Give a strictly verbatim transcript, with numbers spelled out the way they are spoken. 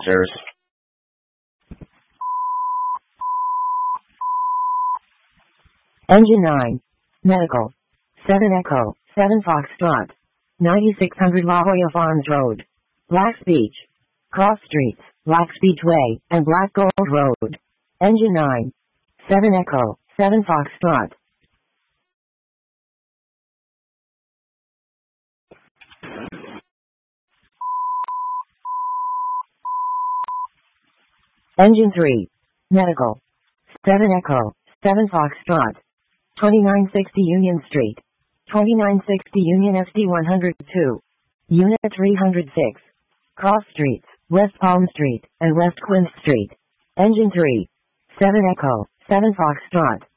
officers. Engine nine. Medical. seven Echo, seven Foxtrot. ninety-six hundred La Jolla Farms Road. Black Beach. Cross Streets, Black Speedway, and Black Gold Road. Engine nine. seven Echo, seven Foxtrot. Engine three. Medical. seven Echo, seven Foxtrot. twenty-nine sixty Union Street. twenty-nine sixty Union S D one oh two. Unit three oh six. Cross Streets, West Palm Street, and West Quince Street. Engine three. seven Echo, seven Foxtrot.